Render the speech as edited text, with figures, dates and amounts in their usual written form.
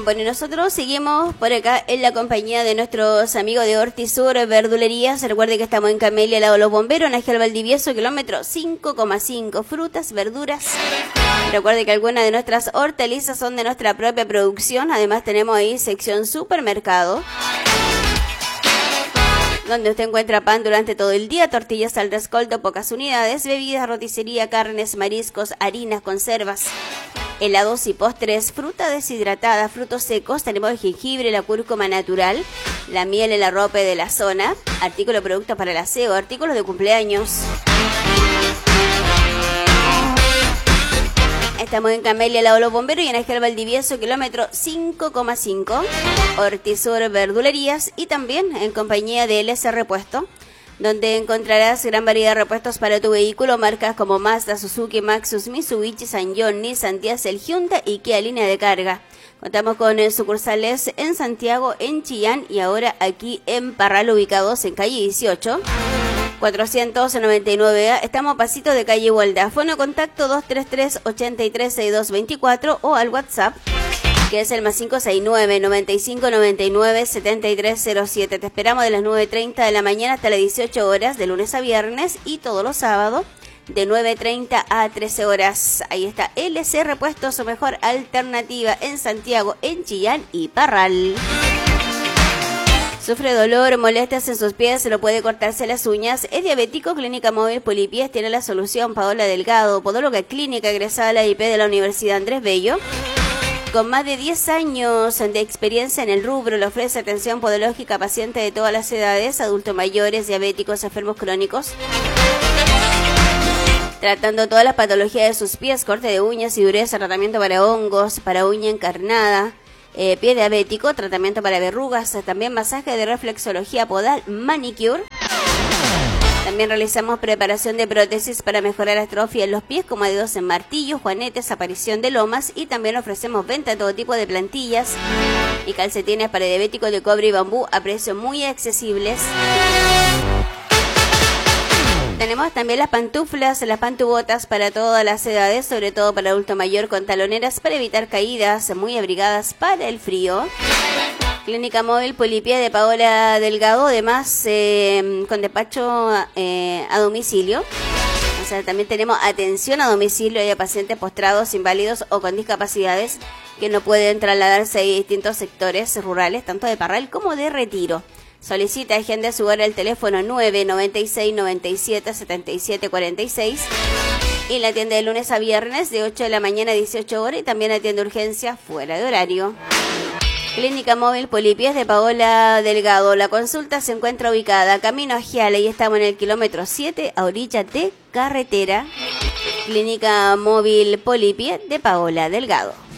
Bueno, nosotros seguimos por acá en la compañía de nuestros amigos de Hortisur Verdulerías. Recuerde que estamos en Camelia, al lado de los bomberos, en Ángel Valdivieso, kilómetro 5,5. Frutas, verduras. Recuerde que algunas de nuestras hortalizas son de nuestra propia producción. Además tenemos ahí sección supermercado, donde usted encuentra pan durante todo el día, tortillas al rescoldo, pocas unidades, bebidas, roticería, carnes, mariscos, harinas, conservas, helados y postres, fruta deshidratada, frutos secos. Tenemos el jengibre, la cúrcuma natural, la miel, el arrope de la zona, artículos de productos para el aseo, artículos de cumpleaños. Estamos en Camelia, al lado de los bomberos, y en Ángel Valdivieso, kilómetro 5,5. Hortisur Verdulerías, y también en compañía de LS Repuesto, donde encontrarás gran variedad de repuestos para tu vehículo, marcas como Mazda, Suzuki, Maxus, Mitsubishi, Sanyong, Nissan, Diesel, Hyundai y Kia línea de carga. Contamos con sucursales en Santiago, en Chillán y ahora aquí en Parral, ubicados en calle 18. 499A, estamos a pasito de calle Igualdad. Fono contacto 233-836224 o al WhatsApp, que es el más 569-9599-7307. Te esperamos de las 9:30 de la mañana hasta las 18 horas, de lunes a viernes, y todos los sábados de 9:30 a 13 horas. Ahí está LC Repuesto, su mejor alternativa en Santiago, en Chillán y Parral. Sufre dolor, molestias en sus pies, no puede cortarse las uñas, es diabético. Clínica Móvil Polipies tiene la solución. Paola Delgado, podóloga clínica, egresada a la IP de la Universidad Andrés Bello, con más de 10 años de experiencia en el rubro. Le ofrece atención podológica a pacientes de todas las edades, adultos mayores, diabéticos, enfermos crónicos, tratando todas las patologías de sus pies, corte de uñas y dureza, tratamiento para hongos, para uña encarnada, pie diabético, tratamiento para verrugas, también masaje de reflexología podal, manicure. También realizamos preparación de prótesis para mejorar la atrofia en los pies, como dedos en martillos, juanetes, aparición de lomas, y también ofrecemos venta de todo tipo de plantillas y calcetines para diabéticos de cobre y bambú a precios muy accesibles. Tenemos también las pantuflas, las pantubotas para todas las edades, sobre todo para adulto mayor, con taloneras para evitar caídas, muy abrigadas para el frío. Clínica Móvil Polipies de Paola Delgado, además con despacho a domicilio. O sea, también tenemos atención a domicilio a pacientes postrados, inválidos o con discapacidades que no pueden trasladarse a distintos sectores rurales, tanto de Parral como de Retiro. Solicita, agenda su hora al teléfono 996-97-7746 y la atiende de lunes a viernes de 8 de la mañana a 18 horas, y también atiende urgencias fuera de horario. Clínica Móvil Polipies de Paola Delgado. La consulta se encuentra ubicada camino a Giala y estamos en el kilómetro 7 a orilla de carretera. Clínica Móvil Polipies de Paola Delgado.